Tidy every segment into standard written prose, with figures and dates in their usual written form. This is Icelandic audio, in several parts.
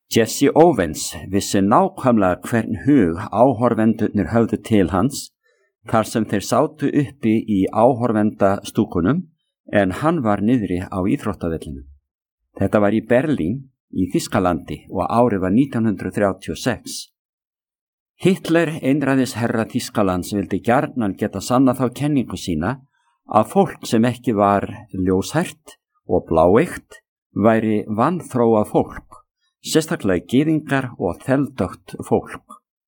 Jesse Owens vissi nákvæmlega hvern hug áhorfendurnir höfðu til hans þar sem þeir sátu uppi í áhorfendastúkunum en hann var niðri á íþróttavellinu. Þetta var í Berlín í Þýskalandi og árið var 1936. Hitler, einræðisherra Þýskalands, vildi gjarnan geta sannað þá kenningu sína að fólk sem ekki var ljóshært og bláeygt væri vanþróað fólk, sérstaklega gyðingar og þeldögt fólk.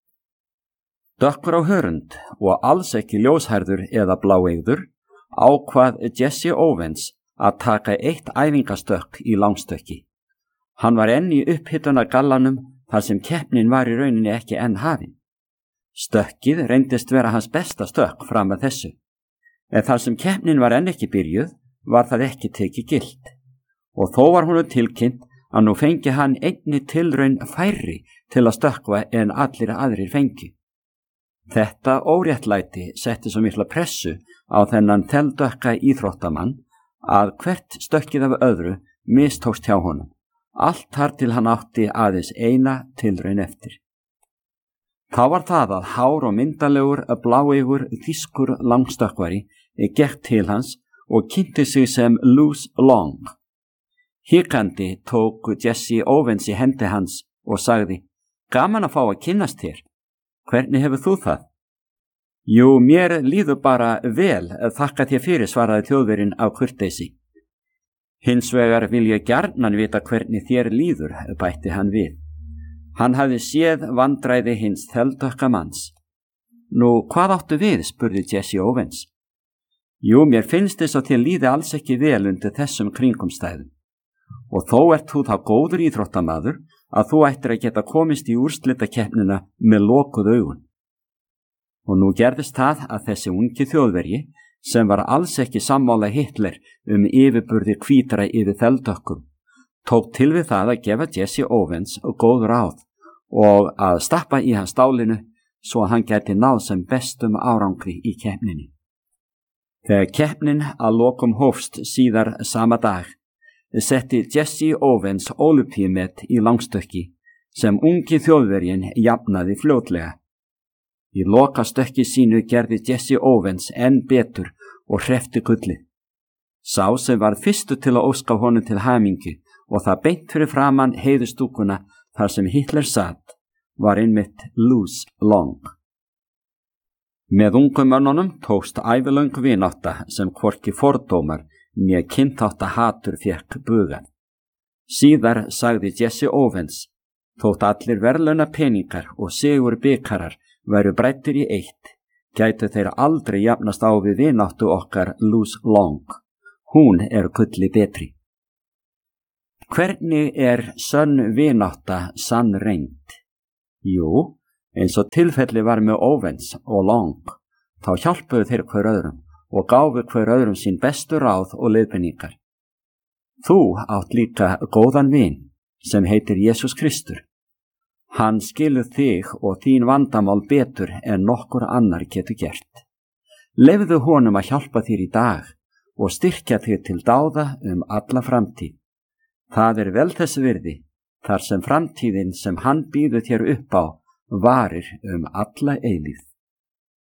Dökkur á hörund og alls ekki ljóshærður eða bláeygður ákvað Jesse Owens að taka eitt æfingastökk í langstökki. Hann var enn í upphitunagallanum þar sem keppnin var í rauninni ekki enn hafin. Stökkið reyndist vera hans besta stökk fram að þessu, en þar sem keppnin var enn ekki byrjuð var það ekki tekið gilt og þó var honum tilkynnt að nú fengi hann einni tilraun færri til að stökkva en allir aðrir fengi. Þetta óréttlæti setti svo mikla pressu á þennan þeldökka íþróttamann að hvert stökkið af öðru mistókst hjá honum, allt þar til hann átti aðeins eina tilraun eftir. Þá var það að hár og myndalegur bláeygur þýskur langstökkvari gekk til hans og kynnti sig sem Louis Long. Hikandi tók Jesse Owens í hendi hans og sagði: "Gaman að fá að kynnast þér. Hvernig hefur þú það?" "Jú, mér líður bara vel, þakka þér fyrir," svaraði Þjóðverjinn af kurteisi. "Hins vegar vil ég gjarnan vita hvernig þér líður," bætti hann við. Hann hafði séð vandræði hins þeldökka manns. "Nú, hvað áttu við?" spurði Jesse Owens. "Jú, mér finnst þess að þér líði alls ekki vel undir þessum kringumstæðum. Og þó ert þú þá góður íþróttamaður að þú ættir að geta komist í úrslitakeppnina með lokuð augun." Og nú gerðist það að þessi ungi Þjóðverji, sem var alls ekki sammála Hitler yfirburði hvítra yfir þeldökkum, tók til við það að gefa Jesse Owens góð ráð og að stappa í hans stálinu svo að hann gæti náð sem bestum árangri í keppninni. Þegar keppnin að lokum hófst síðar sama dag, setti Jesse Owens ólympíumet í langstökki sem ungi Þjóðverjinn jafnaði fljótlega. Í lokastökki sínu gerði Jesse Owens enn betur og hreppti gullið. Sá sem var fyrstu til að óska honum til hamingju og það beint fyrir framan heiðustúkuna þar sem Hitler satt var einmitt Louis Long. Með ungum mönnunum tókst ævilöng vinátta sem hvorki fordómar né kynþátta hatur fékk bugað. Síðar sagði Jesse Owens: "Þótt allir verðlauna peningar og sigur bikarar væru bræddir í eitt, gætu þeir aldrei jafnast á við vináttu okkar Louis Long. Hún gulli betri." Hvernig sönn vinátta sannreynd? Jú, eins og tilfelli var með Owens og Long, þá hjálpuðu þeir hver öðrum og gáfu hver öðrum sín bestu ráð og leiðbeiningar. Þú átt líka góðan vin sem heitir Jesús Kristur. Hann skilur þig og þín vandamál betur en nokkur annar getur gert. Leyfðu honum að hjálpa þér í dag og styrkja þig til dáða alla framtíð. Það vel þess virði, þar sem framtíðin sem hann býður þér upp á varir alla eilífð.